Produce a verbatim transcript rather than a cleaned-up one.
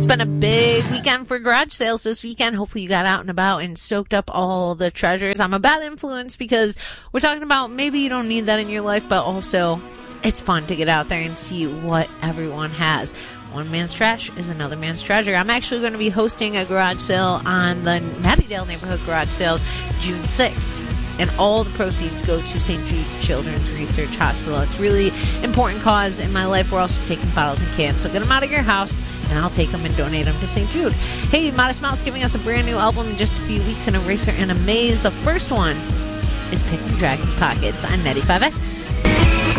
been a big weekend for garage sales this weekend. Hopefully you got out and about and soaked up all the treasures. I'm a bad influence because we're talking about maybe you don't need that in your life, but also it's fun to get out there and see what everyone has. One man's trash is another man's treasure. I'm actually going to be hosting a garage sale on the Mattydale Neighborhood Garage Sales June sixth. And all the proceeds go to Saint Jude Children's Research Hospital. It's a really important cause in my life. We're also taking bottles and cans. So get them out of your house, and I'll take them and donate them to Saint Jude. Hey, Modest Mouse giving us a brand new album in just a few weeks in Eraser and Amaze. The first one is Penguin Dragon's Pockets on ninety-five X.